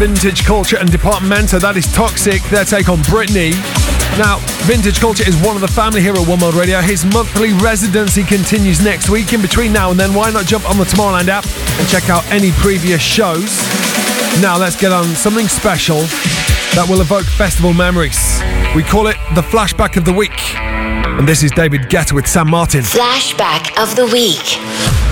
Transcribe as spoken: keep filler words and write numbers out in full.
Vintage Culture and Departamento. That is Toxic, their take on Britney. Now, Vintage Culture is one of the family here at One World Radio. His monthly residency continues next week. In between now and then, why not jump on the Tomorrowland app and check out any previous shows? Now, let's get on something special that will evoke festival memories. We call it the Flashback of the Week. And this is David Guetta with Sam Martin. Flashback of the Week.